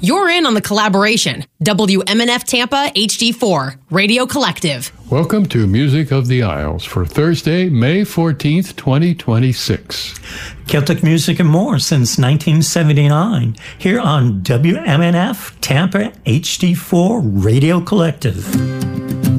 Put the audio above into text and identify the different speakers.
Speaker 1: You're in on the collaboration. WMNF Tampa HD4 Radio Collective.
Speaker 2: Welcome to Music of the Isles for Thursday, May 14th, 2026.
Speaker 3: Celtic music and more since 1979 here on WMNF Tampa HD4 Radio Collective.